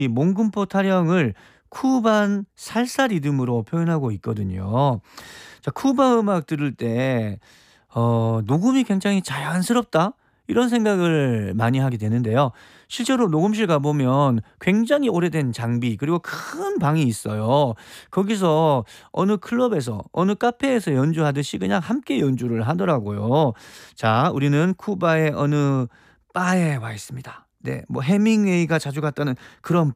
이 몽금포 타령을 쿠반 살사 리듬으로 표현하고 있거든요. 자, 쿠바 음악 들을 때 '녹음이 굉장히 자연스럽다.' 이런 생각을 많이 하게 되는데요. 실제로 녹음실 가 보면 굉장히 오래된 장비 그리고 큰 방이 있어요. 거기서 어느 클럽에서 어느 카페에서 연주하듯이 그냥 함께 연주를 하더라고요. 자, 우리는 쿠바의 어느 바에 와 있습니다. 네. 뭐 해밍웨이가 자주 갔다는 그런